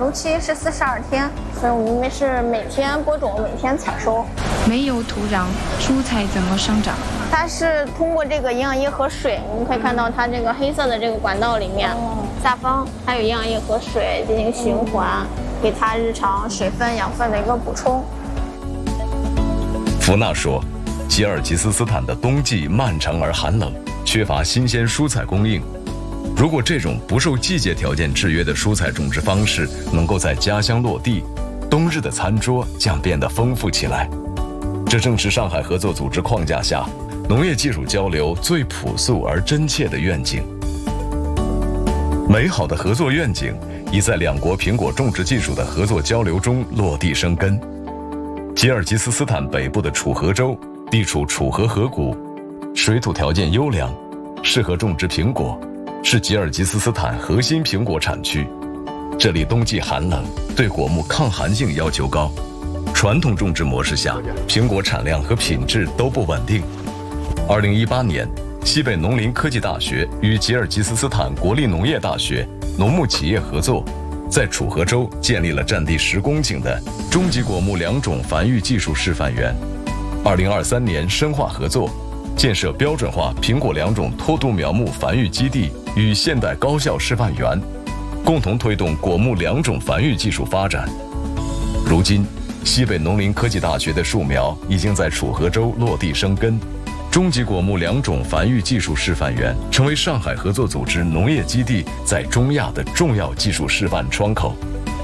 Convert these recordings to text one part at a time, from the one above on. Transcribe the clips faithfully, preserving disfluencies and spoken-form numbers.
录期是四十二天，所以我们是每天播种，每天采收。 没有土壤，蔬菜怎么生长？ 它是通过这个营养液和水，我们可以看到它这个黑色的这个管道里面，哦、下方还有营养液和水进行循环，给它日常水分、养分的一个补充。 福娜说，吉尔吉斯斯坦的冬季漫长而寒冷，缺乏新鲜蔬菜供应。如果这种不受季节条件制约的蔬菜种植方式能够在家乡落地，冬日的餐桌将变得丰富起来。这正是上海合作组织框架下农业技术交流最朴素而真切的愿景。美好的合作愿景已在两国苹果种植技术的合作交流中落地生根。吉尔吉斯斯坦北部的楚河州地处楚河河谷，水土条件优良，适合种植苹果，是吉尔吉斯斯坦核心苹果产区。这里冬季寒冷，对果木抗寒性要求高。传统种植模式下，苹果产量和品质都不稳定。二零一八年，西北农林科技大学与吉尔吉斯斯坦国立农业大学农牧企业合作，在楚河州建立了占地十公顷的中级果木两种繁育技术示范园。二零二三年深化合作，建设标准化苹果两种脱毒苗木繁育基地与现代高校示范园，共同推动果木两种繁育技术发展。如今，西北农林科技大学的树苗已经在楚河州落地生根，中级果木两种繁育技术示范园成为上海合作组织农业基地在中亚的重要技术示范窗口。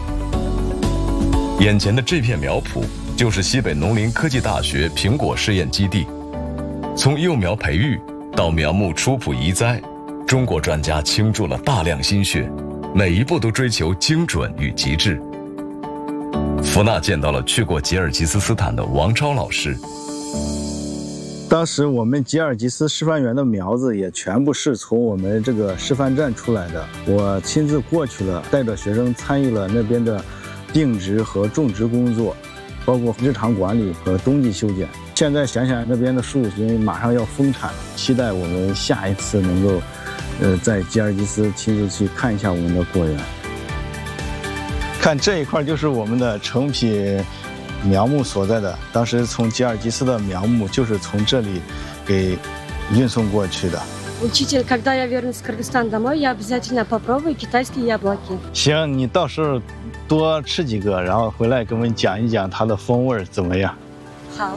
眼前的这片苗圃就是西北农林科技大学苹果试验基地。从幼苗培育到苗木出圃移栽，中国专家倾注了大量心血，每一步都追求精准与极致。福娜见到了去过吉尔吉斯斯坦的王超老师。 当时我们吉尔吉斯示范园的苗子也全部是从我们这个示范站出来的，我亲自过去了，带着学生参与了那边的定植和种植工作，包括日常管理和冬季修剪。现在想想那边的树已经马上要丰产了，期待我们下一次能够呃，在吉尔吉斯亲自去看一下我们的果园。看这一块就是我们的成品苗木所在的，当时从吉尔吉斯的苗木就是从这里给运送过去的。 Учитель, когда я вернусь в Кыргызстан домой, я обязательно попробую китайские яблоки. 行，你到时候多吃几个，然后回来给我们讲一讲它的风味怎么样。 好。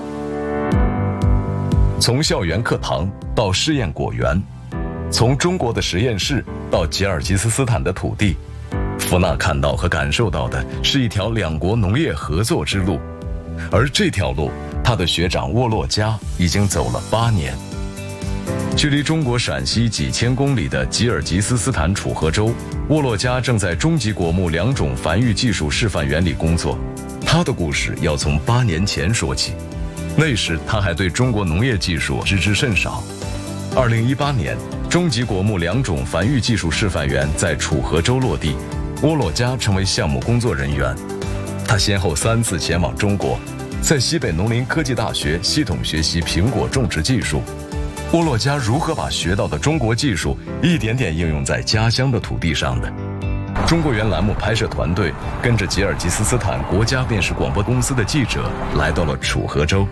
从校园课堂到试验果园，从中国的实验室到吉尔吉斯斯坦的土地，福娜看到和感受到的是一条两国农业合作之路，而这条路，他的学长沃洛加已经走了八年。距离中国陕西几千公里的吉尔吉斯斯坦楚河州，沃洛加正在中级果木两种繁育技术示范园里工作。他的故事要从八年前说起，那时他还对中国农业技术知之甚少。二零一八年，中级果木两种繁育技术示范园在楚河州落地，沃洛加成为项目工作人员。他先后三次前往中国，在西北农林科技大学系统学习苹果种植技术。沃洛加如何把学到的中国技术一点点应用在家乡的土地上的？中国园栏目拍摄团队跟着吉尔吉斯斯坦国家电视广播公司的记者来到了楚河州。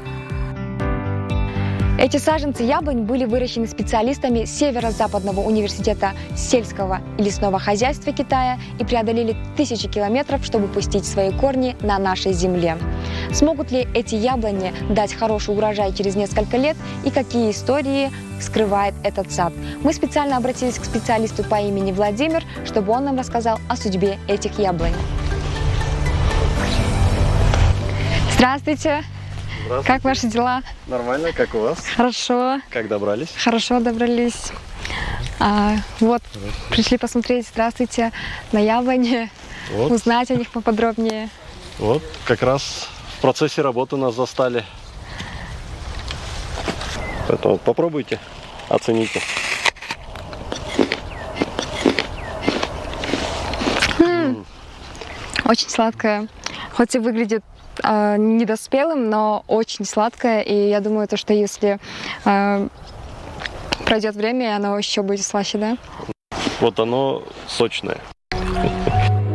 Эти саженцы яблонь были выращены специалистами Северо-Западного университета сельского и лесного хозяйства Китая и преодолели тысячи километров, чтобы пустить свои корни на нашей земле. Смогут ли эти яблони дать хороший урожай через несколько лет и какие истории скрывает этот сад? Мы специально обратились к специалисту по имени Владимир, чтобы он нам рассказал о судьбе этих яблонь. Здравствуйте! Как ваши дела? Нормально, как у вас? Хорошо. Как добрались? Хорошо добрались. А, вот, пришли посмотреть, здравствуйте, на яблони, вот. Узнать о них поподробнее. Вот, как раз в процессе работы нас застали. Поэтому попробуйте, оцените. М-м, очень сладкое, хоть и выглядит э, недоспелым, но очень сладкое. И я думаю, то, что если э, пройдет время, оно еще будет слаще, да? Вот оно сочное.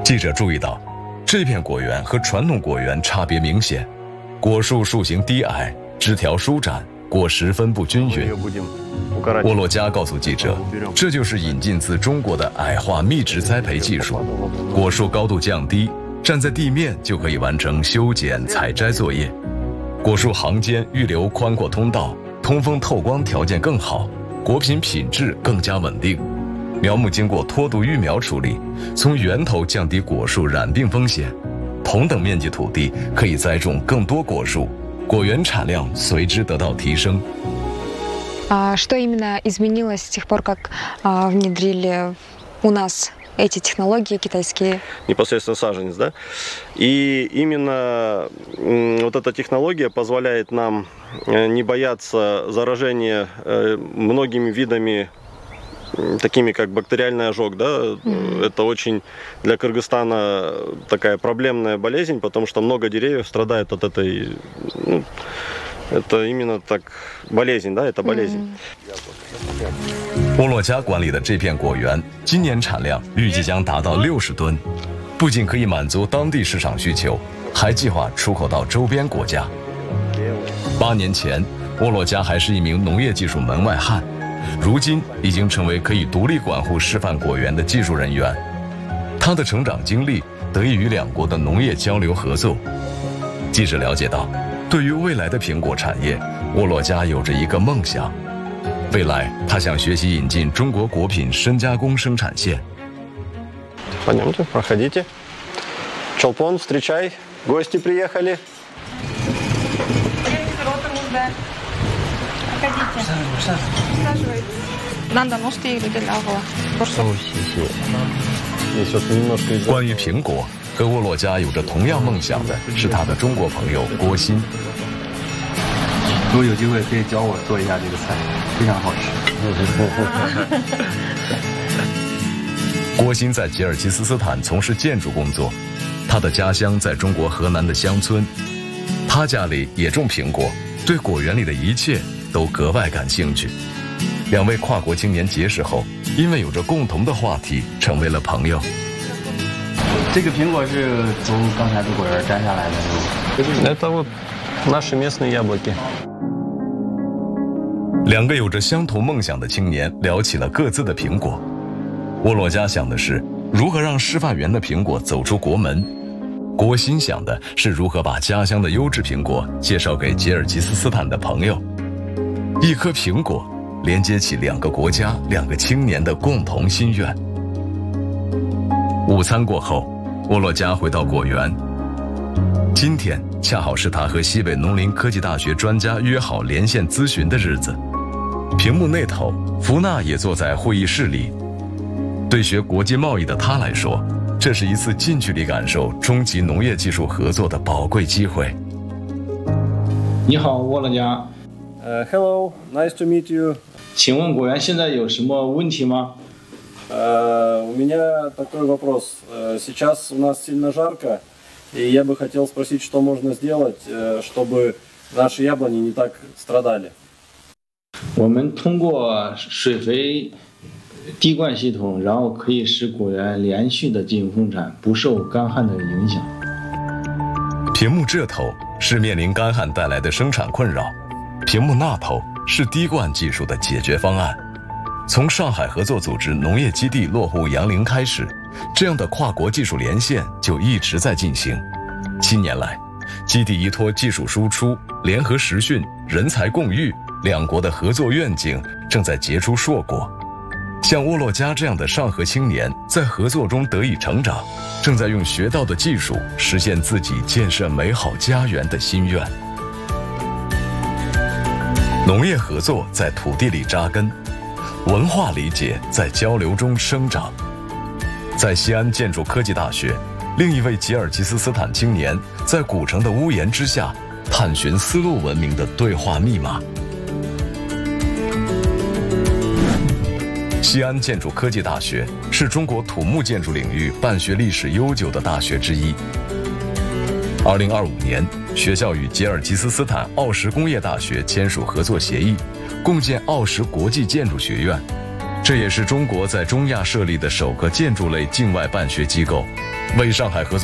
记者注意到，这片果园和传统果园差别明显，果树树形低矮，枝条舒展，果实分布均匀。沃洛加告诉记者，这就是引进自中国的矮化密植栽培技术，果树高度降低，站在地面就可以完成修剪、采摘作业。果树行间预留宽阔通道，通风透光条件更好，果品品质更加稳定。苗木经过脱毒育苗处理，从源头降低果树染病风险。同等面积土地可以栽种更多果树，果园产量随之得到提升。 А что именно изменилось с тех пор, как а, внедрили у нас эти технологии китайские? Непосредственно саженец, да? И именно вот эта технология позволяет нам не бояться заражения многими видами, такими как бактериальный ожог, да? Mm-hmm. Это очень для Кыргызстана такая проблемная болезнь, потому что много деревьев страдают от этой... Ну, это именно так болезнь, да? Это болезнь. 沃洛加管理的这片果园，今年产量预计将达到六十吨，不仅可以满足当地市场需求，还计划出口到周边国家。八年前，沃洛加还是一名农业技术门外汉，如今已经成为可以独立管护示范果园的技术人员。他的成长经历得益于两国的农业交流合作。记者了解到，对于未来的苹果产业，沃洛加有着一个梦想。未来，他想学习引进中国果品深加工生产线。 Пойдемте, проходите. Чолпон, встречай, гости приехали. Надо носить или для того. 关于苹果，和沃洛加有着同样梦想的是他的中国朋友郭鑫。 如果有机会，可以教我做一下这个菜，非常好吃。 郭鑫在吉尔吉斯斯坦从事建筑工作，他的家乡在中国河南的乡村，他家里也种苹果，对果园里的一切都格外感兴趣。两位跨国青年结识后，因为有着共同的话题，成为了朋友。 这个苹果是从刚才的果园摘下来的， Это вот наши местные яблоки. 两个有着相同梦想的青年聊起了各自的苹果。沃洛加想的是如何让示范园的苹果走出国门，郭鑫想的是如何把家乡的优质苹果介绍给吉尔吉斯斯坦的朋友。一颗苹果连接起两个国家、两个青年的共同心愿。午餐过后，沃洛加回到果园。今天恰好是他和西北农林科技大学专家约好连线咨询的日子。屏幕那头，福娜也坐在会议室里。对学国际贸易的他来说，这是一次近距离感受中吉农业技术合作的宝贵机会。 你好，沃洛加。 Uh, hello, nice to meet you. 请问果园现在有什么问题吗？ Uh, у меня такой вопрос. Uh, сейчас у нас сильно жарко, и я бы хотел спросить, что можно сделать, uh, чтобы наши яблони не так страдали. 我们通过水肥滴灌系统，然后可以使果园连续的进行生产，不受干旱的影响。 屏幕这头是面临干旱带来的生产困扰，屏幕那头是滴灌技术的解决方案。从上海合作组织农业基地落户杨凌开始，这样的跨国技术连线就一直在进行。七年来，基地依托技术输出、联合实训、人才共育，两国的合作愿景正在结出硕果。像沃洛加这样的上合青年在合作中得以成长，正在用学到的技术实现自己建设美好家园的心愿。农业合作在土地里扎根，文化理解在交流中生长。在西安建筑科技大学，另一位吉尔吉斯斯坦青年在古城的屋檐之下探寻丝路文明的对话密码。西安建筑科技大学是中国土木建筑领域办学历史悠久的大学之一。二零二五年，学校与吉尔吉斯斯坦奥什工业大学签署合作协议，共建奥什国际建筑学院，这也是中国在中亚设立的首个建筑类境外办学机构。 为上海合作